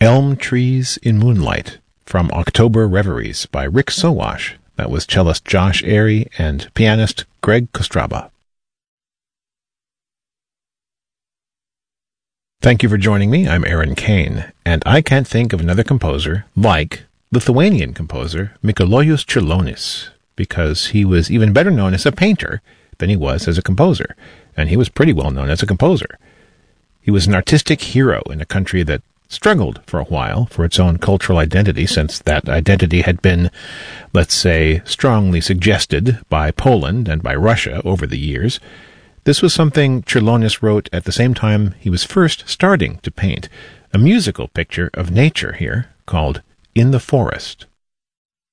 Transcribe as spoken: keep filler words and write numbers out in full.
Elm Trees in Moonlight from October Reveries by Rick Sowash. That was cellist Josh Airy and pianist Greg Kostraba. Thank you for joining me. I'm Aaron Kane, and I can't think of another composer like Lithuanian composer Mikalojus Čiurlionis, because he was even better known as a painter than he was as a composer, and he was pretty well known as a composer. He was an artistic hero in a country that struggled for a while for its own cultural identity, since that identity had been, let's say, strongly suggested by Poland and by Russia over the years. This was something Čiurlionis wrote at the same time he was first starting to paint, a musical picture of nature here called In the Forest.